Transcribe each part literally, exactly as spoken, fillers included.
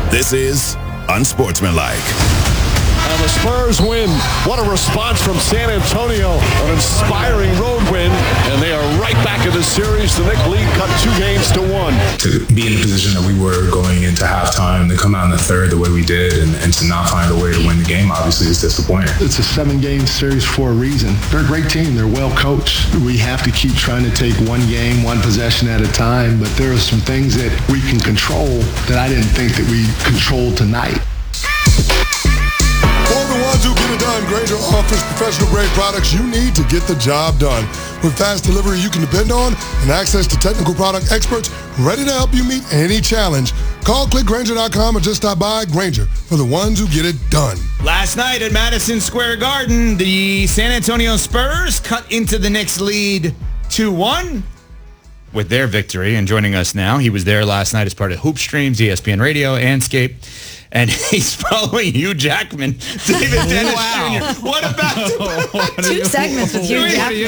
This is Unsportsmanlike. And the Spurs win. What a response from San Antonio. An inspiring road win. And they are right back in the series. The Knicks lead cut two games to one. To be in the position that we were going into halftime, to come out in the third the way we did, and, and to not find a way to win the game, obviously, is disappointing. It's a seven-game series for a reason. They're a great team. They're well coached. We have to keep trying to take one game, one possession at a time. But there are some things that we can control that I didn't think that we controlled tonight. For the ones who get it done, Grainger offers professional grade products you need to get the job done. With fast delivery you can depend on and access to technical product experts ready to help you meet any challenge. Call click grainger dot com or just stop by. Grainger, for the ones who get it done. Last night at Madison Square Garden, the San Antonio Spurs cut into the Knicks lead two one with their victory. And joining us now, he was there last night as part of Hoop Streams, E S P N Radio, Anscape. And he's following Hugh Jackman, David Dennis wow. Junior What about two segments with Hugh Jackman?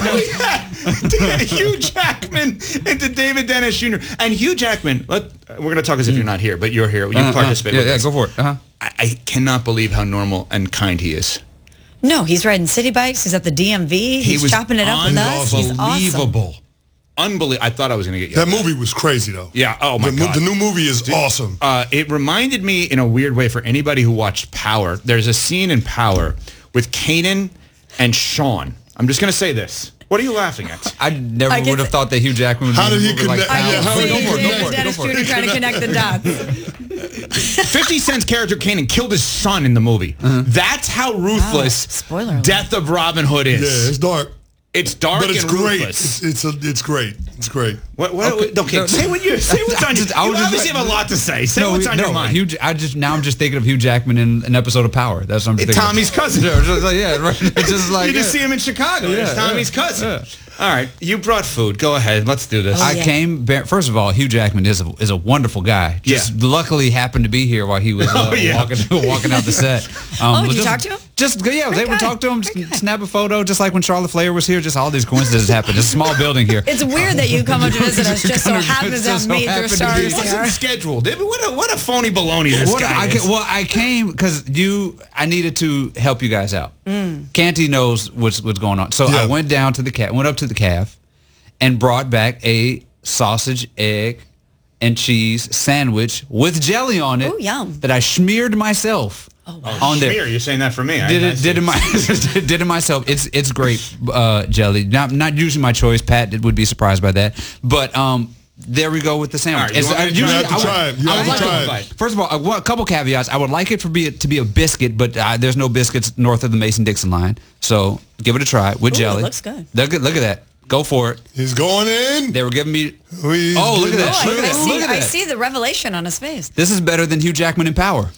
Yeah, Hugh Jackman into David Dennis Junior And Hugh Jackman, let, we're going to talk as if you're not here, but you're here. You uh, participate. Uh, yeah, with yeah, this. go for it. Uh-huh. I, I cannot believe how normal and kind he is. No, he's riding city bikes. He's at the D M V. He's he was chopping it up with us. He's awesome. Unbelievable. Unbelievable. I thought I was going to get you. That movie was crazy, though. Yeah. Oh, my the, God. The new movie is Dude, awesome. Uh, it reminded me in a weird way for anybody who watched Power. There's a scene in Power with Kanan and Sean. I'm just going to say this. What are you laughing at? I never I would have thought that Hugh Jackman would How did he connect? connect- I can How- see go for it, go for David it, Dennis go for it. Junior trying to connect the dots. fifty Cent's character Kanan killed his son in the movie. Uh-huh. That's how ruthless Wow. Spoiler alert. Death of Robin Hood is. Yeah, it's dark. It's dark But it's and great. ruthless. It's it's, a, it's great. It's great. What, what, okay, okay. say what you say. What's on your? Just- I You was just- obviously have a lot to say. Say No, what's on no, your mind. Hugh, I just now I'm just thinking of Hugh Jackman in an episode of Power. That's what I'm just It's thinking. Tommy's of. cousin. Yeah, just like, yeah, right. It's just like you just yeah. see him in Chicago. Yeah, it's Tommy's yeah, cousin. yeah. All right, you brought food. Go ahead. Let's do this. Oh, I yeah. came. First of all, Hugh Jackman is a is a wonderful guy. Just Yeah. luckily happened to be here while he was uh, Oh, yeah. walking walking out the set. Um, Oh, did you just, talk to him? Just yeah, I was Very able to good. talk to him, Very good. snap a photo, just like when Charlotte Flair was here. Just all these coincidences happened. It's a small building here. It's weird that you come up to visit us. Just so happens Just that so major happened to stars be- It wasn't here. scheduled. What a what a phony baloney this What guy I, is. well, I came because you. I needed to help you guys out. Mm. Canty knows what's what's going on, so Yeah. I went down to the cat, went up to the calf, and brought back a sausage, egg, and cheese sandwich with jelly on it. Ooh, yum. That I smeared myself on there. Smear, you're saying that for me. Did I, I it? see. Did it my? Did it myself. It's it's great uh, jelly. Not not usually my choice. Pat would be surprised by that. But um, there we go with the sandwich. All right, you It's- want me uh, to try usually it? You have to I would- try it. You I have would to like try to- it. First of all, I want a couple caveats. I would like it for be to be a biscuit, but uh, there's no biscuits north of the Mason-Dixon line. So give it a try with Ooh, jelly. it looks good. Look at look at that. Go for it. He's going in. They were giving me. He's Oh, look at getting that. Oh, Look I, at I that. see. Look at I that. see the revelation on his face. This is better than Hugh Jackman in Power.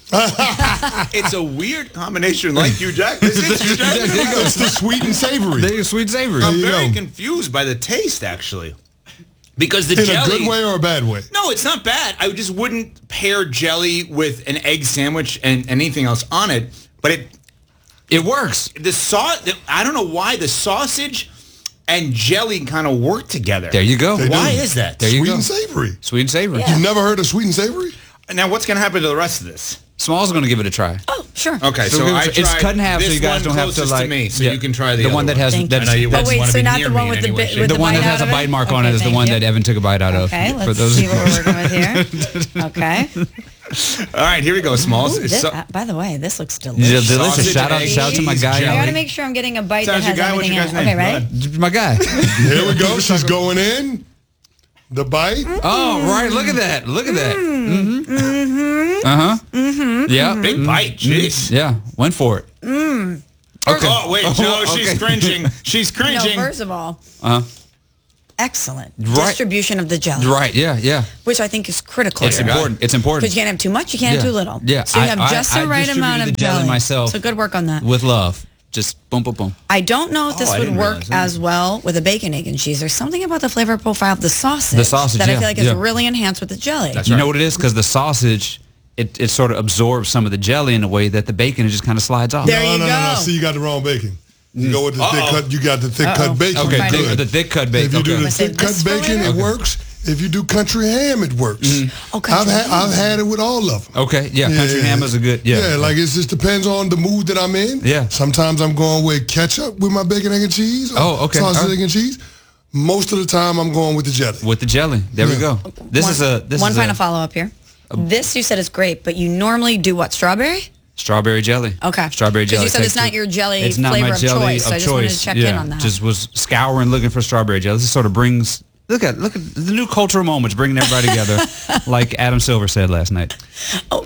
It's a weird combination, like Hugh Jackman. Is it Hugh Jackman? It's the sweet and savory. They sweet savory. I'm you very go. confused by the taste, actually, because the In jelly. a good way or a bad way? No, it's not bad. I just wouldn't pair jelly with an egg sandwich and anything else on it. But it, It works. the sauce. I don't know why the sausage and jelly kind of work together. There you go. They Why do. is that? There you Sweet go. and savory. Sweet and savory. Yeah. You've never heard of sweet and savory? Now, what's going to happen to the rest of this? Small's going to give it a try. Oh, sure. Okay, so, So I it's tried cut in half, so this you guys one don't have to closest like. to me, so yeah. you can try the, the other one that has Thank that's, you. I know you that's Oh, wait, wanna so be not near the one me with in the any way, bit shape, with the the one bite that has out a of bite it? mark on it Okay, is the thank one you. that Evan took a bite out of. Okay, For let's those- see what we're working with here. Okay. All right, here we go, Smalls. Ooh, this, So- uh, by the way, this looks Yeah, delicious. delicious. Sausage, Shout out, egg, shout out to my cheese, guy. jelly. I gotta Ali. make sure I'm getting a bite Sounds that has your guy. What's everything your in guy's it. name? Okay, Go ready? ahead. My guy. Here we go. She's going in. The bite. Oh, right. Look at that. Look at that. Mm-hmm. Mm-hmm. Uh-huh. Mm-hmm. Yeah. Big bite, jeez. Yeah. Went for it. Mm. Okay. Oh, wait, Joe, Oh, she's okay. cringing. She's No, cringing. first of all, Uh-huh. excellent Right. distribution of the jelly, Right. Yeah. Yeah. which I think is critical. It's here. important. It's important. Because you can't have too much, you can't have Yeah. too little. Yeah. So you I- have I- just I the right amount distributed of the jelly jelly. myself. So good work on that. With love. Just boom, boom, boom. I don't know if this Oh, I would didn't work realize that. as well with a bacon, egg, and cheese. There's something about the flavor profile of the sausage, The sausage, that I yeah, feel like is yeah. really enhanced with the jelly. That's You right. know what it is? Because the sausage, it, it sort of absorbs some of the jelly in a way that the bacon just kind of slides off. There no, you no, no, no. go. See, you got the wrong bacon. You go with the thick Uh-oh. cut. You got the thick Uh-oh. cut bacon. Okay, Fine. thick, the thick cut If bacon. you do Okay. the say thick cut this bacon, for it later? works. If you do country ham, it works. Oh, I've country had ham. I've had it with all of them. Okay, yeah, country ham is a good, yeah. Yeah, like it just depends on the mood that I'm in. Yeah. Sometimes I'm going with ketchup with my bacon, egg, and cheese. or Oh, okay. Sausage, All right. egg, and cheese. Most of the time, I'm going with the jelly. With the jelly. There we go. This one, is a this one is final a follow-up here. This you said is great, but you normally do what, strawberry? strawberry jelly. Okay. Strawberry 'Cause jelly. you said it's takes not it- your jelly it's not flavor my of jelly choice, so I of just wanted to choice. check yeah. in on that. Just was scouring looking for strawberry jelly. This sort of brings look at look at the new cultural moments, bringing everybody together, like Adam Silver said last night. Oh.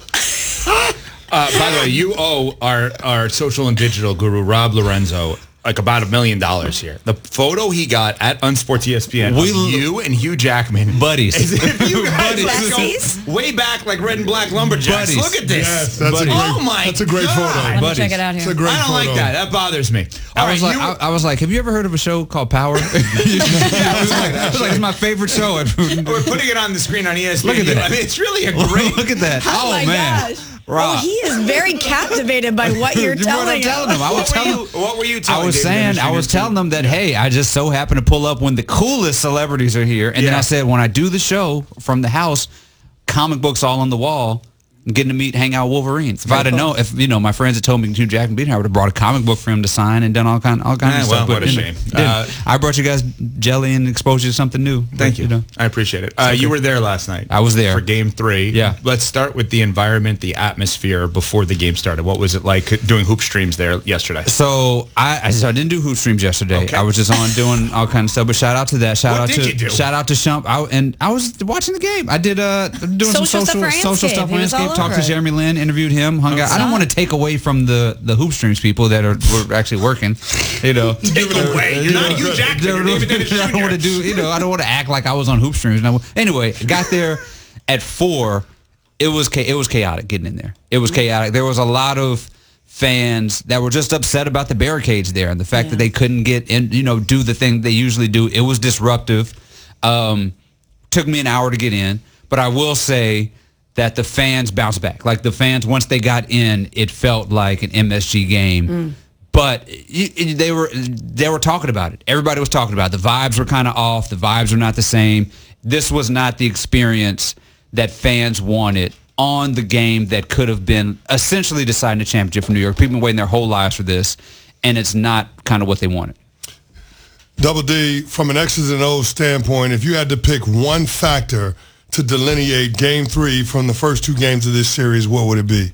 Uh, by the way, you owe our, our social and digital guru, Rob Lorenzo, like about a million dollars here. The photo he got at Unsports E S P N We of l- you and Hugh Jackman. Buddies. As if you guys Buddies. like Besties? go way back like red and black lumberjacks. Buddies. Look at this. Yes, that's a Buddies. great, oh my that's a great God. photo. Let me Buddies. check it out It's here. a great I don't photo. like that. That bothers me. All I was right, like, you- I, I was like, have you ever heard of a show called Power? yeah, I was like, I was like, it's my favorite show. we're putting it on the screen on E S P N. Look at that. I mean, it's really a great. Look at that. Oh, Oh, my man. gosh. Rob. Oh, he is very captivated by what you're You know telling what I'm him. telling him. I was What were telling you? What were you telling? I was David saying, Anderson I was into? telling them that, hey, I just so happened to pull up when the coolest celebrities are here. And then Yeah. I said, when I do the show from the house, comic books all on the wall, getting to meet, hang out with Wolverine. If I'd have known, if, you know, my friends had told me Hugh Jackman being here, I would have brought a comic book for him to sign and done all kind, all kinds Eh, of well, stuff. what a you know, shame. didn't. Uh, I brought you guys jelly and exposed you to something new. Thank But, you. know, I appreciate it. Uh, you were there last night. I was there. for Game Three. Yeah. Let's start with the environment, the atmosphere before the game started. What was it like doing hoop streams there yesterday? So I, I, so I didn't do hoop streams yesterday. Okay. I was just on doing all kinds of stuff. But shout out to that. Shout What out did to you do? shout out to Shump. I, and I was watching the game. I did uh doing Social some stuff social for social Anscape. stuff He on was all Anscape. Talked over to it. Jeremy Lin, interviewed him, hung out. I don't want to take away from the the hoop streams people that are were actually working. You know, Take away. You're not Hugh Jackman. You're David Dennis I don't want to Junior do. You know, I don't want to act like I was on hoop streams. Now, anyway, got there at four. It was cha- it was chaotic getting in there. It was chaotic. There was a lot of fans that were just upset about the barricades there and the fact Yeah. that they couldn't get in, you know, do the thing they usually do. It was disruptive. Um, took me an hour to get in, but I will say that the fans bounced back. Like the fans, once they got in, it felt like an M S G game. But it, it- they were they were talking about it. Everybody was talking about it. The vibes were kind of off. The vibes were not the same. This was not the experience that fans wanted on the game that could have been essentially deciding the championship for New York. People have been waiting their whole lives for this, and it's not kind of what they wanted. Double D, from an X's and O's standpoint, if you had to pick one factor to delineate Game Three from the first two games of this series, what would it be?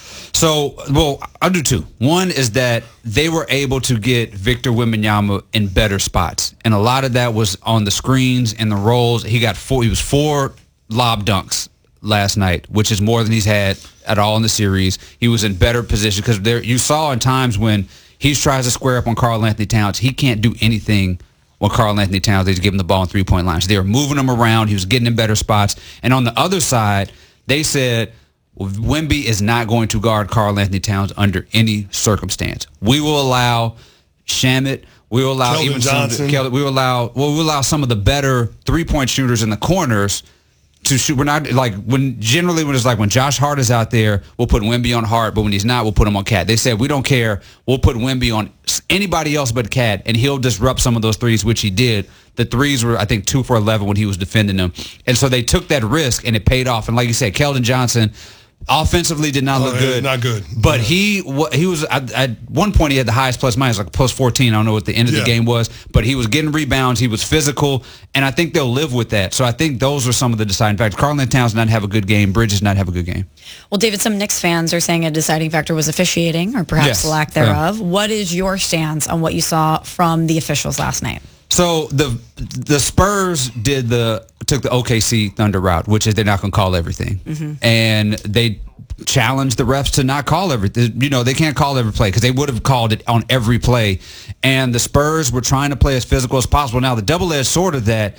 So, well, I'll do two. One is that they were able to get Victor Wembanyama in better spots, and a lot of that was on the screens and the rolls. He got four. He was four lob dunks last night, which is more than he's had at all in the series. He was in better position because there you saw in times when he tries to square up on Karl Anthony Towns, he can't do anything when Karl Anthony Towns they just give him the ball in three-point line. So they were moving him around. He was getting in better spots. And on the other side, they said, well, Wemby is not going to guard Karl Anthony Towns under any circumstance. We will allow Shamet. We will allow Keldon even some of the, Johnson. Keldon, we will allow well, we will allow some of the better three-point shooters in the corners to shoot. We're not like when generally when it's like when Josh Hart is out there, we'll put Wemby on Hart, but when he's not, we'll put him on Cat. They said we don't care. We'll put Wemby on anybody else but Cat, and he'll disrupt some of those threes, which he did. The threes were, I think, two for eleven when he was defending them, and so they took that risk, and it paid off. And like you said, Keldon Johnson offensively did not Oh, look yeah, good, not good. But Yeah. he wa- he was at, at one point he had the highest plus minus, like plus fourteen. I don't know what the end of Yeah. the game was, but he was getting rebounds. He was physical, and I think they'll live with that. So I think those are some of the deciding factors. Karl Anthony Towns did not have a good game. Bridges did not have a good game. Well, David, some Knicks fans are saying a deciding factor was officiating or perhaps Yes. lack thereof. What is your stance on what you saw from the officials last night? So the the Spurs did the took the O K C Thunder route, which is they're not going to call everything, and they challenged the refs to not call everything. You know, they can't call every play because they would have called it on every play. And the Spurs were trying to play as physical as possible. Now the double-edged sword of that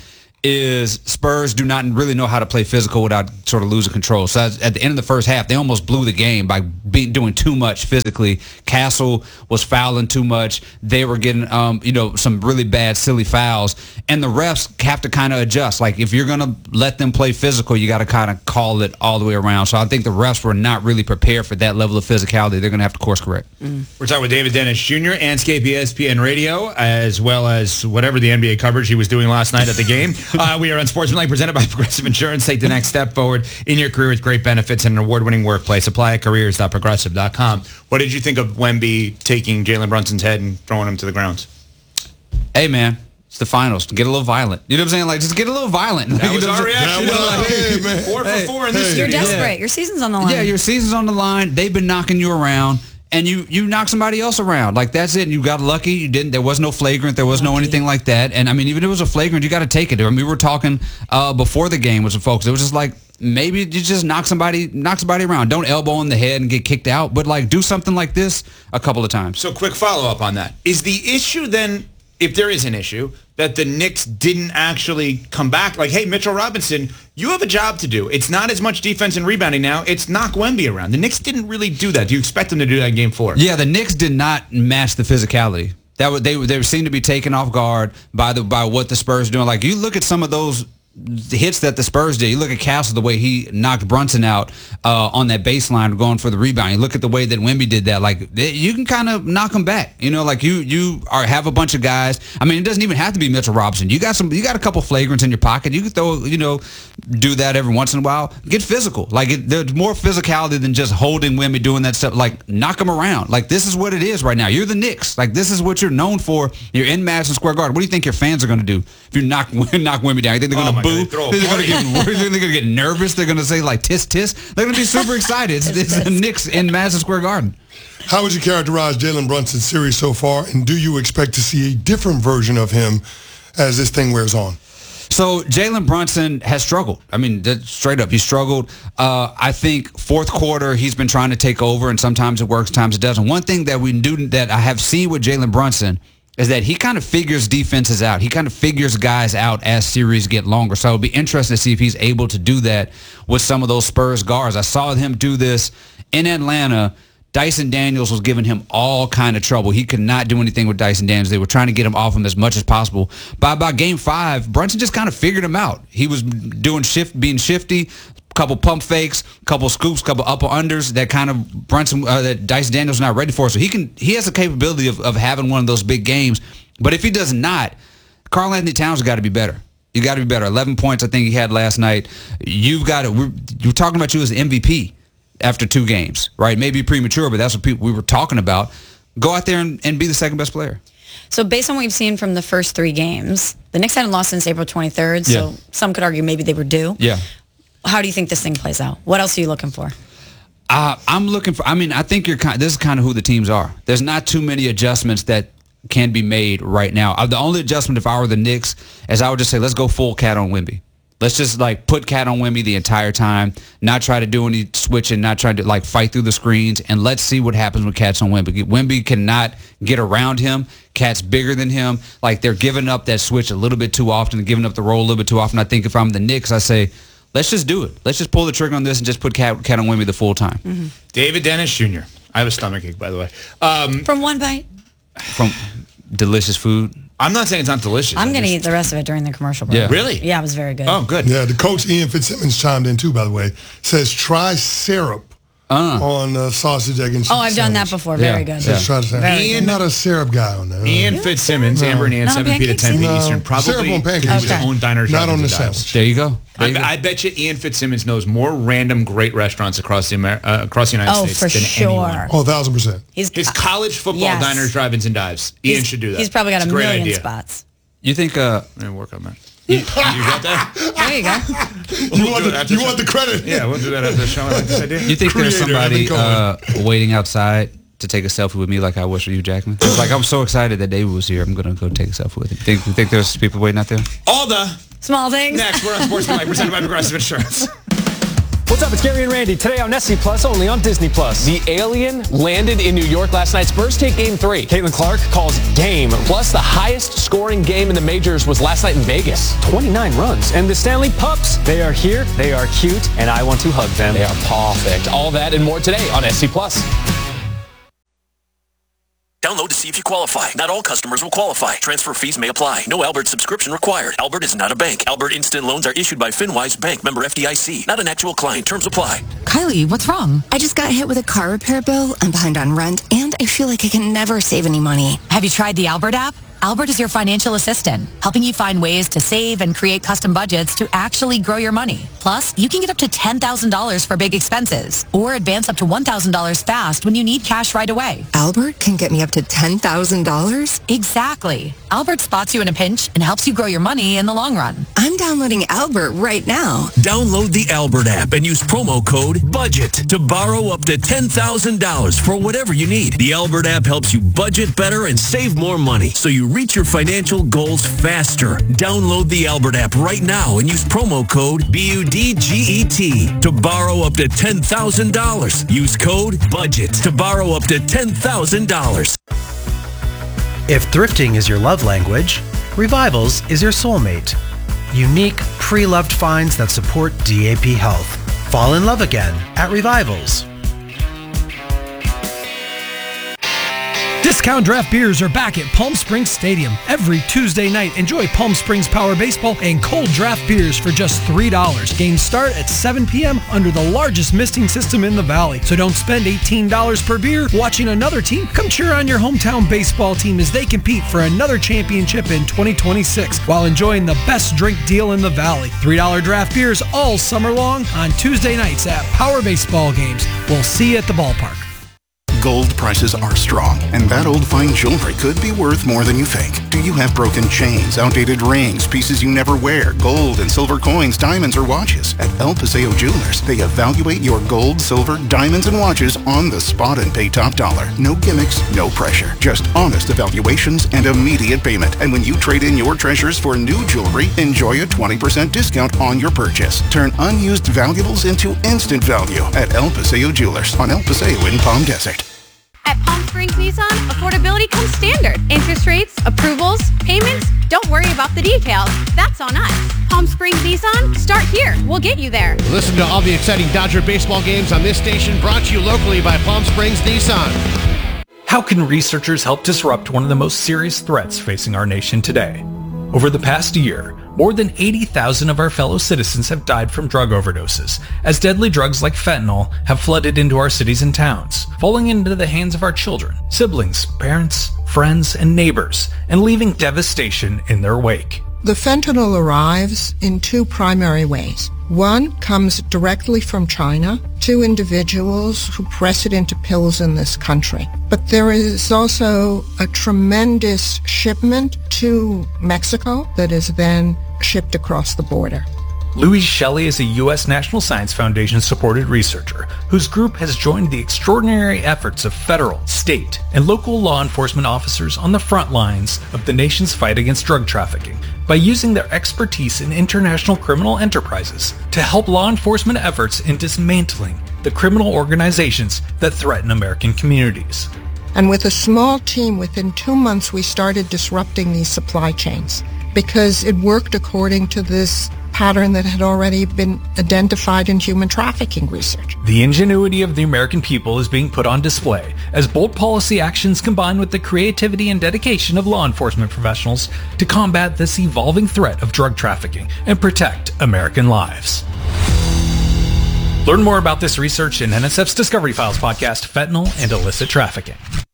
is Spurs do not really know how to play physical without sort of losing control. So at the end of the first half, they almost blew the game by be, doing too much physically. Castle was fouling too much. They were getting, um, you know, some really bad, silly fouls. And the refs have to kind of adjust. Like, if you're going to let them play physical, you got to kind of call it all the way around. So I think the refs were not really prepared for that level of physicality. They're going to have to course correct. We're talking with David Dennis Junior, Anscape E S P N Radio, as well as whatever the N B A coverage he was doing last night at the game. Uh, we are Unsportsmanlike, presented by Progressive Insurance. Take the next step forward in your career with great benefits and an award-winning workplace. Apply at careers dot progressive dot com. What did you think of Wemby taking Jalen Brunson's head and throwing him to the ground? Hey, man. It's the finals. Get a little violent. You know what I'm saying? Like, just get a little violent. That was our That reaction. was- hey, man. Four for Hey, four in this hey. You're series. desperate. Your season's on the line. Yeah, your season's on the line. They've been knocking you around, and you you knock somebody else around. Like, that's it. You got lucky. You didn't. There was no flagrant. There was no anything like that. And I mean, even if it was a flagrant, you got to take it. I mean, we were talking uh, before the game with some folks. It was just like, maybe you just knock somebody knock somebody around. Don't elbow in the head and get kicked out, but like do something like this a couple of times. So quick follow-up on that. Is the issue then, if there is an issue, that the Knicks didn't actually come back? Like, hey, Mitchell Robinson, you have a job to do. It's not as much defense and rebounding now. It's knock Wemby around. The Knicks didn't really do that. Do you expect them to do that in game four? Yeah, the Knicks did not match the physicality. That would they they seemed to be taken off guard by the by what the Spurs are doing. Like, you look at some of those hits that the Spurs did. You look at Castle, the way he knocked Brunson out uh, on that baseline going for the rebound. You look at the way that Wemby did that. Like, they, you can kind of knock them back. You know, like you you are have a bunch of guys. I mean, it doesn't even have to be Mitchell Robinson. You got some. You got a couple flagrants in your pocket. You can throw, you know, do that every once in a while. Get physical. Like, it, there's more physicality than just holding Wemby, doing that stuff. Like, knock them around. Like, this is what it is right now. You're the Knicks. Like, this is what you're known for. You're in Madison Square Garden. What do you think your fans are going to do if you knock knock Wemby down? You think they're going to Oh my boo? God, they throw a They're going to party. get worried. They're going to get nervous. They're going to say like tis tis. They're going to be super excited. It's, it's the Knicks in Madison Square Garden. How would you characterize Jalen Brunson's series so far, and do you expect to see a different version of him as this thing wears on? So Jalen Brunson has struggled. I mean, that- straight up, he struggled. Uh, I think fourth quarter, he's been trying to take over, and sometimes it works, sometimes it doesn't. One thing that we do that I have seen with Jalen Brunson is that he kind of figures defenses out. He kind of figures guys out as series get longer. So it'll be interesting to see if he's able to do that with some of those Spurs guards. I saw him do this in Atlanta. Dyson Daniels was giving him all kind of trouble. He could not do anything with Dyson Daniels. They were trying to get him off him as much as possible. By about game five, Brunson just kind of figured him out. He was doing shift, being shifty, couple pump fakes, couple scoops, couple upper unders that kind of Brunson, uh, that Dyson Daniels not ready for. So he can, he has the capability of, of having one of those big games. But if he does not, Karl Anthony Towns has got to be better. You got to be better. eleven points, I think he had last night. You've got to. We're, we're talking about you as the M V P after two games, right? Maybe premature, but that's what people we were talking about. Go out there and, and be the second best player. So based on what we've seen from the first three games, the Knicks hadn't lost since April twenty-third. So Yeah. some could argue maybe they were due. Yeah. How do you think this thing plays out? What else are you looking for? Uh, I'm looking for. I mean, I think you're kind. This is kind of who the teams are. There's not too many adjustments that can be made right now. Uh, the only adjustment, if I were the Knicks, is I would just say, let's go full Cat on Wemby. Let's just like put Cat on Wemby the entire time. Not try to do any switching. Not try to like fight through the screens. And let's see what happens with Cat's on Wemby. Wemby cannot get around him. Cat's bigger than him. Like, they're giving up that switch a little bit too often. Giving up the roll a little bit too often. I think if I'm the Knicks, I say, let's just do it. Let's just pull the trigger on this and just put Cat, Cat on Wemby the full time. Mm-hmm. David Dennis Junior I have a stomachache, by the way. Um, From one bite? From delicious food. I'm not saying it's not delicious. I'm I going to just- eat the rest of it during the commercial break. Yeah. Really? Yeah, it was very good. Oh, good. Yeah, the coach Ian Fitzsimmons chimed in too, by the way. Says try syrup Uh. on uh, sausage, egg, and cheese Oh, I've done that sandwich. before. Yeah. Very good. Says try the syrup. Very I'm not a syrup guy on that. Ian Fitzsimmons, Amber and Ian, Not on seven p to pancakes? ten p No. Eastern. Probably Syrup on pancakes. he was his Okay. own diner. Not Drive-ins, on the and dives. sandwich. There you go. There I, you go. I bet you Ian Fitzsimmons knows more random great restaurants across the Amer- uh, across the United Oh, States for than sure. anyone. Oh, a thousand percent. He's, His college football Yes. diners, drive-ins, and dives. Ian he's- should do that. He's probably got It's a great million idea. spots. You think? Uh, I'm gonna work on that. You, you got that? There you go. You want do it the, after you the want the credit? Yeah, we'll do that after the show. I like this idea. you think there's Creator, somebody Evan uh, waiting outside to take a selfie with me like I was for you, Jackman? It's like, I'm so excited that David was here. I'm gonna go take a selfie with him. Think, you think there's people waiting out there? All the Small things. next. We're on Sportsmanlike, presented by Progressive Insurance. What's up? It's Gary and Randy. Today on S C Plus, only on Disney Plus. The alien landed in New York last night. Spurs take game three. Caitlin Clark calls game. Plus, the highest scoring game in the majors was last night in Vegas. twenty-nine runs. And the Stanley Pups, they are here, they are cute, and I want to hug them. They are perfect. All that and more today on S C Plus. Download to see if you qualify. Not all customers will qualify. Transfer fees may apply. No Albert subscription required. Albert is not a bank. Albert Instant Loans are issued by FinWise Bank, member F D I C. Not an actual client. Terms apply. Kylie, what's wrong? I just got hit with a car repair bill. I'm behind on rent, and I feel like I can never save any money. Have you tried the Albert app? Albert is your financial assistant, helping you find ways to save and create custom budgets to actually grow your money. Plus, you can get up to ten thousand dollars for big expenses or advance up to one thousand dollars fast when you need cash right away. Albert can get me up to ten thousand dollars? Exactly. Albert spots you in a pinch and helps you grow your money in the long run. I'm downloading Albert right now. Download the Albert app and use promo code BUDGET to borrow up to ten thousand dollars for whatever you need. The Albert app helps you budget better and save more money so you reach your financial goals faster. Download the Albert app right now and use promo code B U D G E T to borrow up to ten thousand dollars. Use code BUDGET to borrow up to ten thousand dollars. If thrifting is your love language, Revivals is your soulmate. Unique, pre-loved finds that support D A P health. Fall in love again at Revivals. Discount draft beers are back at Palm Springs Stadium. Every Tuesday night, enjoy Palm Springs Power Baseball and cold draft beers for just three dollars. Games start at seven p.m. under the largest misting system in the valley. So don't spend eighteen dollars per beer watching another team. Come cheer on your hometown baseball team as they compete for another championship in twenty twenty-six while enjoying the best drink deal in the valley. three dollars draft beers all summer long on Tuesday nights at Power Baseball games. We'll see you at the ballpark. Gold prices are strong, and that old fine jewelry could be worth more than you think. Do you have broken chains, outdated rings, pieces you never wear, gold and silver coins, diamonds, or watches? At El Paseo Jewelers, they evaluate your gold, silver, diamonds, and watches on the spot and pay top dollar. No gimmicks, no pressure. Just honest evaluations and immediate payment. And when you trade in your treasures for new jewelry, enjoy a twenty percent discount on your purchase. Turn unused valuables into instant value at El Paseo Jewelers on El Paseo in Palm Desert. At Palm Springs Nissan, affordability comes standard. Interest rates, approvals, payments, don't worry about the details. That's on us. Palm Springs Nissan, start here. We'll get you there. Listen to all the exciting Dodger baseball games on this station, brought to you locally by Palm Springs Nissan. How can researchers help disrupt one of the most serious threats facing our nation today? Over the past year, more than eighty thousand of our fellow citizens have died from drug overdoses, as deadly drugs like fentanyl have flooded into our cities and towns, falling into the hands of our children, siblings, parents, friends, and neighbors, and leaving devastation in their wake. The fentanyl arrives in two primary ways. One comes directly from China to individuals who press it into pills in this country. But there is also a tremendous shipment to Mexico that is then shipped across the border. Louise Shelley is a U S National Science Foundation-supported researcher whose group has joined the extraordinary efforts of federal, state, and local law enforcement officers on the front lines of the nation's fight against drug trafficking by using their expertise in international criminal enterprises to help law enforcement efforts in dismantling the criminal organizations that threaten American communities. And with a small team, within two months, we started disrupting these supply chains because it worked according to this pattern that had already been identified in human trafficking research. The ingenuity of the American people is being put on display as bold policy actions combine with the creativity and dedication of law enforcement professionals to combat this evolving threat of drug trafficking and protect American lives. Learn more about this research in N S F's Discovery Files podcast, Fentanyl and Illicit Trafficking.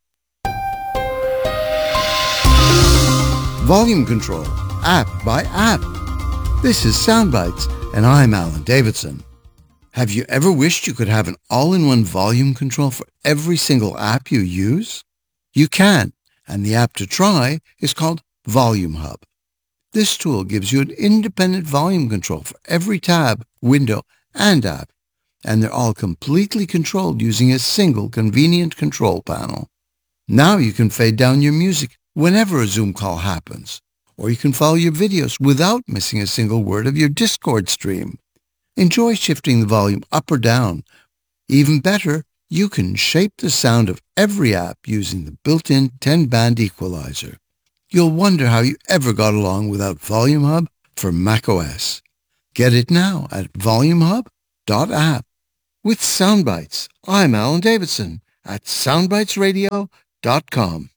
Volume control, app by app. This is Soundbites, and I'm Alan Davidson. Have you ever wished you could have an all-in-one volume control for every single app you use? You can, and the app to try is called Volume Hub. This tool gives you an independent volume control for every tab, window, and app, and they're all completely controlled using a single convenient control panel. Now you can fade down your music whenever a Zoom call happens, or you can follow your videos without missing a single word of your Discord stream. Enjoy shifting the volume up or down. Even better, you can shape the sound of every app using the built-in ten-band equalizer. You'll wonder how you ever got along without Volume Hub for macOS. Get it now at volume hub dot app. With Soundbites, I'm Alan Davidson at soundbites radio dot com.